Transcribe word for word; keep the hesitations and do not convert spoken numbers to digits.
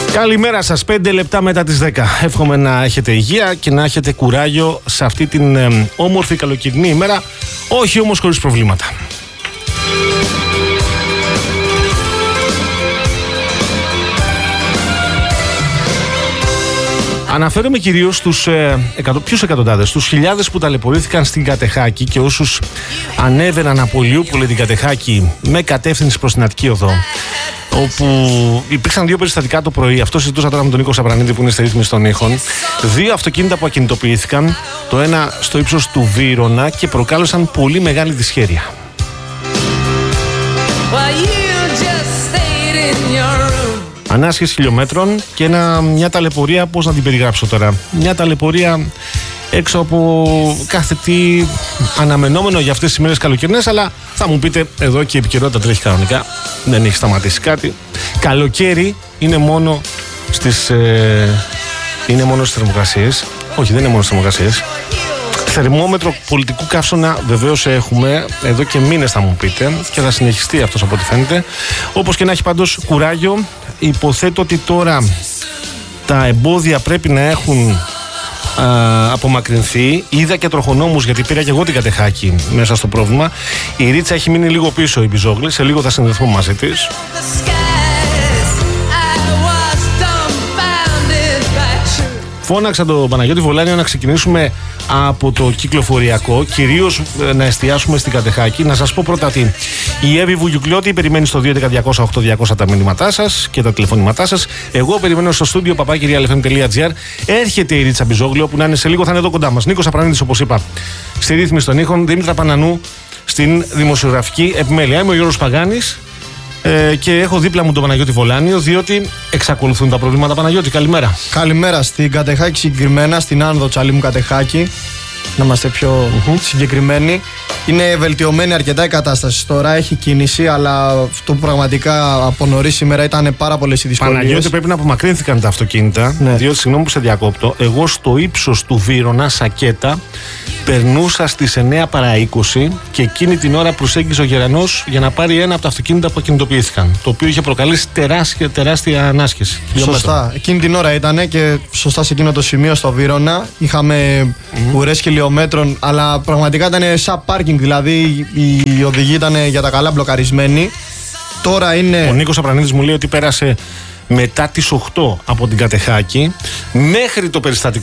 Καλημέρα σας, πέντε λεπτά μετά τις δέκα. Εύχομαι να έχετε υγεία και να έχετε κουράγιο σε αυτή την ε, όμορφη καλοκαιρινή ημέρα, όχι όμως χωρίς προβλήματα. Αναφέρομαι κυρίως στους ε, εκατο, ποιους εκατοντάδες, στους χιλιάδες που ταλαιπωρήθηκαν στην Κατεχάκη και όσους ανέβαιναν από Ηλιούπολη την Κατεχάκη με κατεύθυνση προς την Αττική Οδό, όπου υπήρξαν δύο περιστατικά το πρωί. Αυτό συζητούσα τώρα με τον Νίκο Σαπρανίδη που είναι στη ρύθμιση των ήχων. Δύο αυτοκίνητα που ακινητοποιήθηκαν, το ένα στο ύψος του Βύρωνα και προκάλεσαν πολύ μεγάλη δυσχέρεια. Ανάσχεση χιλιόμετρων και ένα, μια ταλαιπωρία, πώς να την περιγράψω τώρα. Μια ταλαιπωρία έξω από κάθε τι αναμενόμενο για αυτές τις ημέρες καλοκαιρινές, αλλά θα μου πείτε εδώ και η επικαιρότητα τρέχει κανονικά. Δεν έχει σταματήσει κάτι. Καλοκαίρι είναι μόνο στις, ε, είναι μόνο στις θερμοκρασίες. Όχι, δεν είναι μόνο στις θερμοκρασίες. Θερμόμετρο πολιτικού καύσωνα βεβαίως έχουμε εδώ και μήνες, θα μου πείτε, και θα συνεχιστεί αυτός από ό,τι φαίνεται. Όπως και να έχει, πάντως κουράγιο. Υποθέτω ότι τώρα τα εμπόδια πρέπει να έχουν α, απομακρυνθεί. Είδα και τροχονόμους, γιατί πήρα και εγώ την Κατεχάκη μέσα στο πρόβλημα. Η Ρίτσα έχει μείνει λίγο πίσω, η Μπιζόγλη. Σε λίγο θα συνδεθούμε μαζί της. Φώναξα τον Παναγιώτη Βολάνιο να ξεκινήσουμε από το κυκλοφοριακό, κυρίως να εστιάσουμε στην Κατεχάκη. Να σας πω πρώτα ότι η Εύη Βουγιουκλιώτη περιμένει στο δύο ένα μηδέν διακόσια οκτώ διακόσια τα μηνύματά σας και τα τηλεφωνήματά σας. Εγώ περιμένω στο στούντιο παπάκι real f m dot g r. Έρχεται η Ρίτσα Μπιζόγλου, που να είναι σε λίγο, θα είναι εδώ κοντά μας. Νίκος Απρανίδης, όπως είπα, στη ρύθμιση των ήχων. Δήμητρα Πανανού στην δημοσιογραφική επιμέλεια. Είμαι ο Γιώργος Παγάνης. Ε, και έχω δίπλα μου τον Παναγιώτη Βολάνιο, διότι εξακολουθούν τα προβλήματα. Παναγιώτη, καλημέρα. Καλημέρα. Στην Κατεχάκη συγκεκριμένα, στην Άνδο Τσαλίμου Κατεχάκη, να είμαστε πιο mm-hmm. συγκεκριμένοι. Είναι βελτιωμένη αρκετά η κατάσταση τώρα, έχει κίνηση, αλλά αυτό που πραγματικά από νωρίς σήμερα ήταν πάρα πολλές οι δυσκολίες. Παναγιώτη, πρέπει να απομακρύνθηκαν τα αυτοκίνητα, ναι. Διότι, συγγνώμη που σε διακόπτω, εγώ στο ύψος του Βύρωνα, Σακέτα, περνούσα στις εννιά παρά είκοσι και εκείνη την ώρα προσέγγιζε ο Γερανός για να πάρει ένα από τα αυτοκίνητα που ακινητοποιήθηκαν. Το οποίο είχε προκαλέσει τεράστια, τεράστια ανάσχεση. Σωστά. Εκείνη την ώρα ήταν και σωστά σε εκείνο το σημείο στο Βύρωνα. Είχαμε mm-hmm. ουρές χιλιόμετρων, αλλά πραγματικά ήταν σαν πάρκινγκ. Δηλαδή οι οδηγοί ήταν για τα καλά μπλοκαρισμένοι. Τώρα είναι. Ο Νίκος Απρανίδης μου λέει ότι πέρασε μετά τις οκτώ από την Κατεχάκη μέχρι το περιστατικό